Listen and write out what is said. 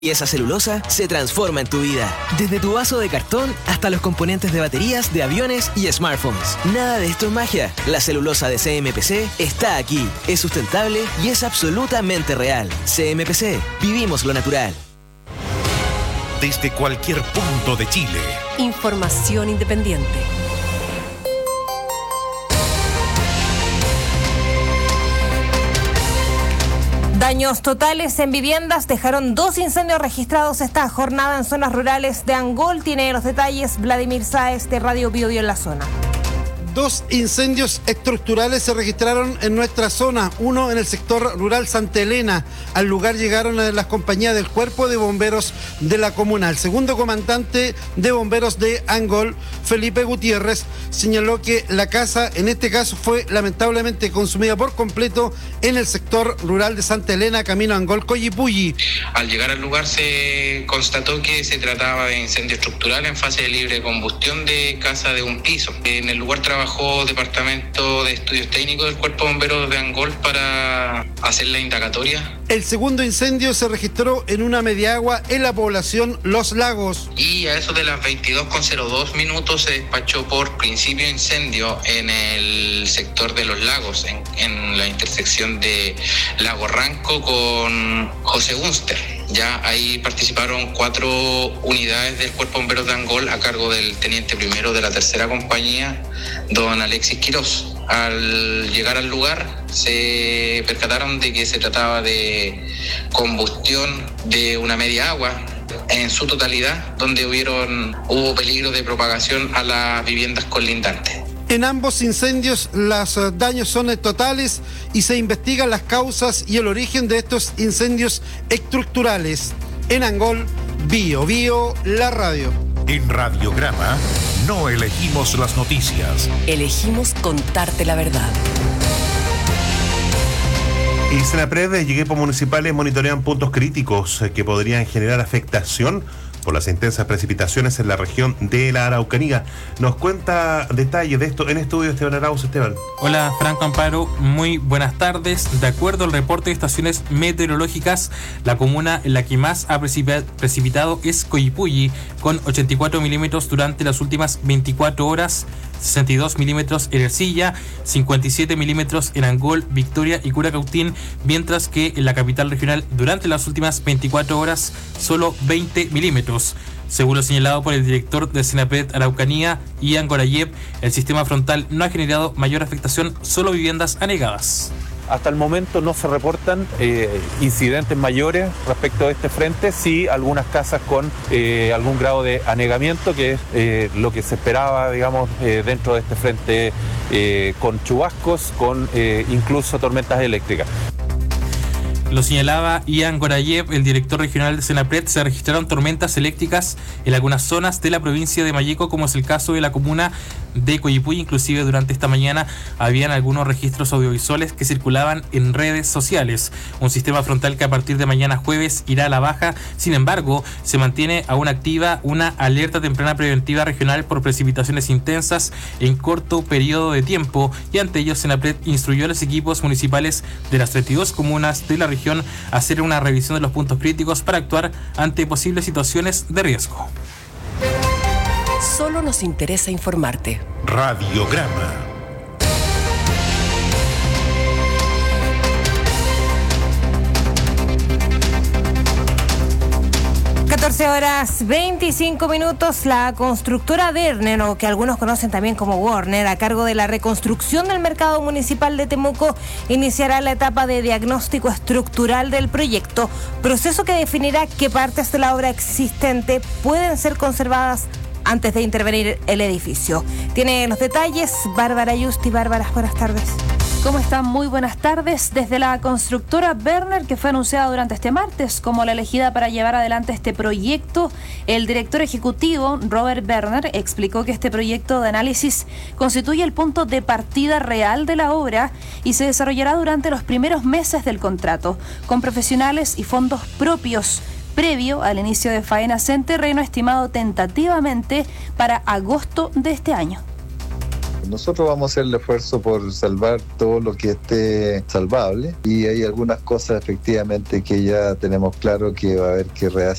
Y esa celulosa se transforma en tu vida. Desde tu vaso de cartón hasta los componentes de baterías de aviones y smartphones. Nada de esto es magia. La celulosa de CMPC está aquí. Es sustentable y es absolutamente real. CMPC. Vivimos lo natural. Desde cualquier punto de Chile. Información independiente. Daños totales en viviendas dejaron 2 incendios registrados esta jornada en zonas rurales de Angol. Tiene los detalles Vladimir Sáez de Radio Biobío en la zona. 2 incendios estructurales se registraron en nuestra zona, uno en el sector rural Santa Elena. Al lugar llegaron las compañías del Cuerpo de Bomberos de la comuna. El segundo comandante de bomberos de Angol, Felipe Gutiérrez, señaló que la casa en este caso fue lamentablemente consumida por completo en el sector rural de Santa Elena, camino a Angol, Coyipulli. Al llegar al lugar se constató que se trataba de incendio estructural en fase de libre combustión de casa de un piso. En el lugar trabajó Departamento de Estudios Técnicos del Cuerpo de Bomberos de Angol para hacer la indagatoria. El segundo incendio se registró en una mediagua en la población Los Lagos. Y a eso de las 22:02 minutos se despachó por principio de incendio en el sector de Los Lagos, en la intersección de Lago Ranco con José Gunster. Ya ahí participaron 4 unidades del Cuerpo de Bomberos de Angol a cargo del teniente primero de la tercera compañía, don Alexis Quirós. Al llegar al lugar se percataron de que se trataba de combustión de una media agua en su totalidad, donde hubo peligro de propagación a las viviendas colindantes. En ambos incendios los daños son totales y se investigan las causas y el origen de estos incendios estructurales. En Angol, Biobío, la radio. En Radiograma no elegimos las noticias. Elegimos contarte la verdad. Y Senapred y equipos municipales monitorean puntos críticos que podrían generar afectación por las intensas precipitaciones en la región de la Araucanía. Nos cuenta detalles de esto en estudio Esteban Arauz. Esteban. Hola, Franco Amparo, muy buenas tardes. De acuerdo al reporte de estaciones meteorológicas, la comuna en la que más ha precipitado es Coyipulli, con 84 milímetros durante las últimas 24 horas, 62 milímetros en Ercilla, 57 milímetros en Angol, Victoria y Curacautín, mientras que en la capital regional durante las últimas 24 horas solo 20 milímetros. Según lo señalado por el director de Senapred Araucanía, Ian Gorayev, el sistema frontal no ha generado mayor afectación, solo viviendas anegadas. Hasta el momento no se reportan incidentes mayores respecto a este frente, sí algunas casas con algún grado de anegamiento, que es lo que se esperaba, digamos, dentro de este frente, con chubascos, con incluso tormentas eléctricas. Lo señalaba Ian Gorayev, el director regional de Senapred. Se registraron tormentas eléctricas en algunas zonas de la provincia de Malleco, como es el caso de la comuna de Coyipulli. Inclusive durante esta mañana habían algunos registros audiovisuales que circulaban en redes sociales. Un sistema frontal que a partir de mañana jueves irá a la baja. Sin embargo, se mantiene aún activa una alerta temprana preventiva regional por precipitaciones intensas en corto periodo de tiempo, y ante ello Senapred instruyó a los equipos municipales de las 32 comunas de la región a hacer una revisión de los puntos críticos para actuar ante posibles situaciones de riesgo. Solo nos interesa informarte. Radiograma. 14:25. La constructora Werner, o que algunos conocen también como Warner, a cargo de la reconstrucción del mercado municipal de Temuco, iniciará la etapa de diagnóstico estructural del proyecto, proceso que definirá qué partes de la obra existente pueden ser conservadas antes de intervenir el edificio. Tiene los detalles Bárbara Yusti. Bárbara, buenas tardes. ¿Cómo están? Muy buenas tardes. Desde la constructora Werner, que fue anunciada durante este martes como la elegida para llevar adelante este proyecto, el director ejecutivo, Robert Werner, explicó que este proyecto de análisis constituye el punto de partida real de la obra y se desarrollará durante los primeros meses del contrato, con profesionales y fondos propios, previo al inicio de faenas en terreno estimado tentativamente para agosto de este año. Nosotros vamos a hacer el esfuerzo por salvar todo lo que esté salvable y hay algunas cosas efectivamente que ya tenemos claro que va a haber que rehacer